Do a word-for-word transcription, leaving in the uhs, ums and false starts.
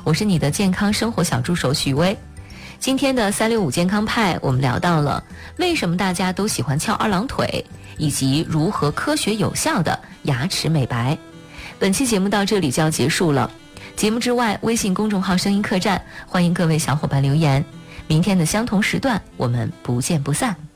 我是你的健康生活小助手许巍。今天的三六五健康派，我们聊到了为什么大家都喜欢翘二郎腿，以及如何科学有效的牙齿美白。本期节目到这里就要结束了。节目之外，微信公众号声音客栈，欢迎各位小伙伴留言。明天的相同时段，我们不见不散。